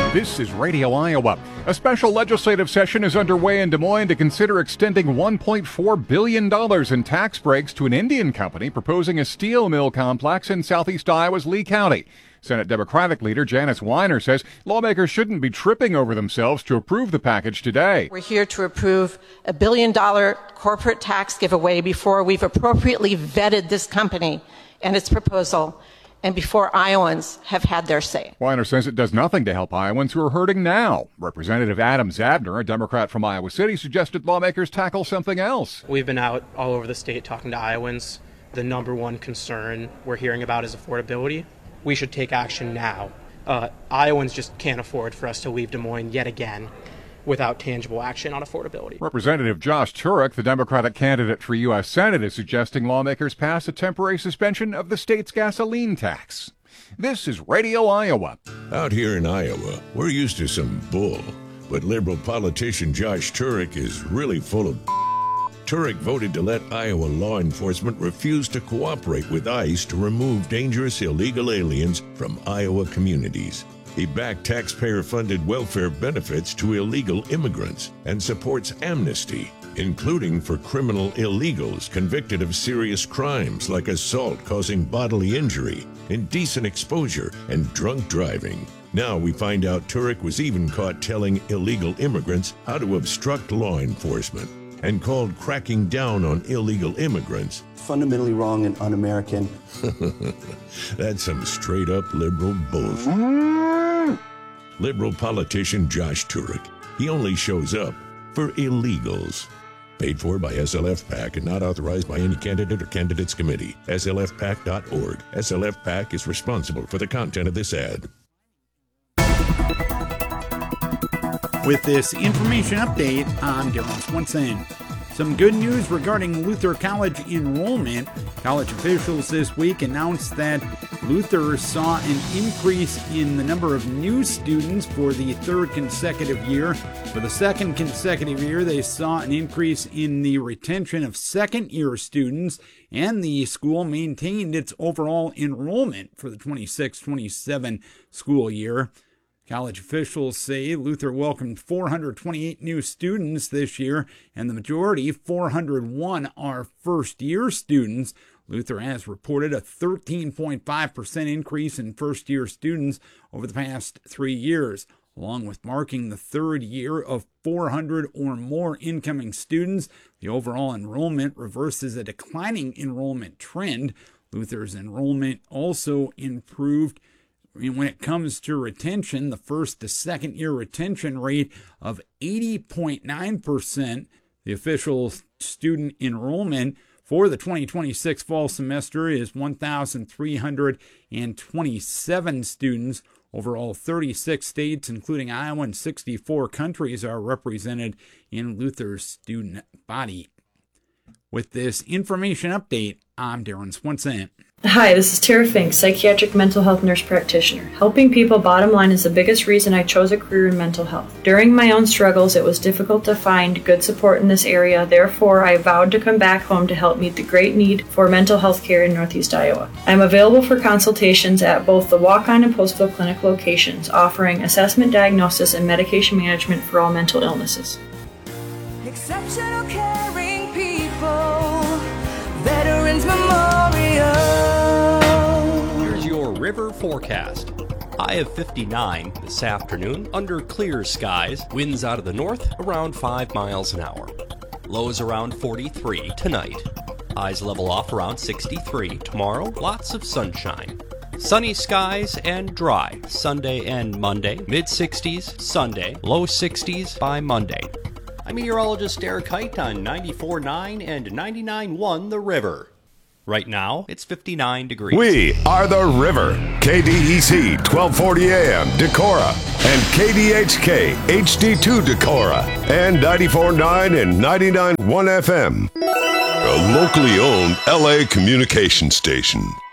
This is Radio Iowa. A special legislative session is underway in Des Moines to consider extending $1.4 billion in tax breaks to an Indian company proposing a steel mill complex in southeast Iowa's Lee County. Senate Democratic leader Janice Weiner says lawmakers shouldn't be tripping over themselves to approve the package today. We're here to approve a $1 billion corporate tax giveaway before we've appropriately vetted this company and its proposal, and before Iowans have had their say. Weiner says it does nothing to help Iowans who are hurting now. Representative Adam Zabner, a Democrat from Iowa City, suggested lawmakers tackle something else. We've been out all over the state talking to Iowans. The number one concern we're hearing about is affordability. We should take action now. Iowans just can't afford for us to leave Des Moines yet again without tangible action on affordability. Representative Josh Turek, the Democratic candidate for U.S. Senate, is suggesting lawmakers pass a temporary suspension of the state's gasoline tax. This is Radio Iowa. Out here in Iowa, we're used to some bull, but Liberal politician Josh Turek is really full of Turek voted to let Iowa law enforcement refuse to cooperate with ICE to remove dangerous illegal aliens from Iowa communities. He backed taxpayer-funded welfare benefits to illegal immigrants and supports amnesty, including for criminal illegals convicted of serious crimes like assault causing bodily injury, indecent exposure, and drunk driving. Now we find out Turek was even caught telling illegal immigrants how to obstruct law enforcement and called cracking down on illegal immigrants fundamentally wrong and un-American. That's some straight-up liberal bullshit. Liberal politician Josh Turek. He only shows up for illegals. Paid for by SLF PAC and not authorized by any candidate or candidates committee. SLFPAC.org. SLF PAC is responsible for the content of this ad. With this information update, I'm Darren Swenson. Some good news regarding Luther College enrollment. College officials this week announced that Luther saw an increase in the number of new students for the third consecutive year. For the second consecutive year, they saw an increase in the retention of second-year students, and the school maintained its overall enrollment for the 26-27 school year. College officials say Luther welcomed 428 new students this year, and the majority, 401, are first-year students. Luther has reported a 13.5% increase in first-year students over the past 3 years, along with marking the third year of 400 or more incoming students. The overall enrollment reverses a declining enrollment trend. Luther's enrollment also improved when it comes to retention. The first to second year retention rate of 80.9%. The official student enrollment for the 2026 fall semester is 1,327 students. Overall, 36 states, including Iowa, and 64 countries are represented in Luther's student body. With this information update, I'm Darren Swenson. Hi, this is Tara Fink, psychiatric mental health nurse practitioner. Helping people, bottom line, is the biggest reason I chose a career in mental health. During my own struggles, it was difficult to find good support in this area. Therefore, I vowed to come back home to help meet the great need for mental health care in Northeast Iowa. I'm available for consultations at both the Walk-On and Postville Clinic locations, offering assessment, diagnosis, and medication management for all mental illnesses. Exceptional caring people, Veterans Memorial. Here's your river forecast. High of 59 this afternoon under clear skies. Winds out of the north around 5 miles an hour. Lows around 43 tonight. Highs level off around 63 tomorrow. Lots of sunshine. Sunny skies and dry Sunday and Monday. Mid-60s Sunday. Low 60s by Monday. I'm meteorologist Eric Height on 94.9 and 99.1 The River. Right now, it's 59 degrees. We are The River. KDEC 1240 AM Decorah and KDHK HD2 Decorah and 94.9 and 99.1 FM. A locally owned LA communication station.